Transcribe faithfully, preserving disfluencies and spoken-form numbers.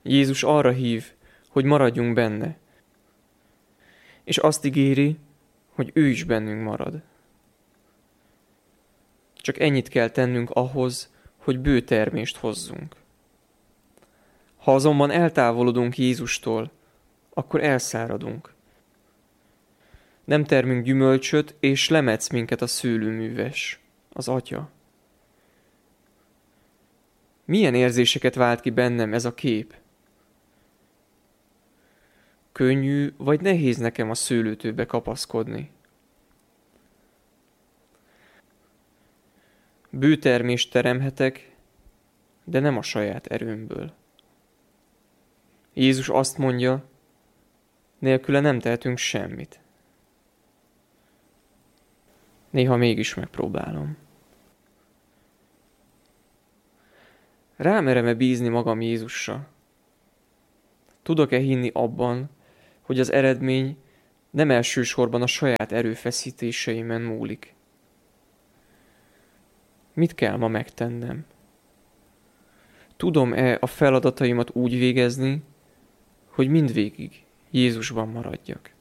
Jézus arra hív, hogy maradjunk benne. És azt ígéri, hogy ő is bennünk marad. Csak ennyit kell tennünk ahhoz, hogy bő termést hozzunk. Ha azonban eltávolodunk Jézustól, akkor elszáradunk. Nem termünk gyümölcsöt, és lemetsz minket a szőlőműves, az Atya. Milyen érzéseket vált ki bennem ez a kép? Könnyű vagy nehéz nekem a szőlőtőbe kapaszkodni? Bő termést teremhetek, de nem a saját erőmből. Jézus azt mondja, nélküle nem tehetünk semmit. Néha mégis megpróbálom. Rámerem-e bízni magam Jézusra? Tudok-e hinni abban, hogy az eredmény nem elsősorban a saját erőfeszítéseimen múlik? Mit kell ma megtennem? Tudom-e a feladataimat úgy végezni, hogy mindvégig Jézusban maradjak?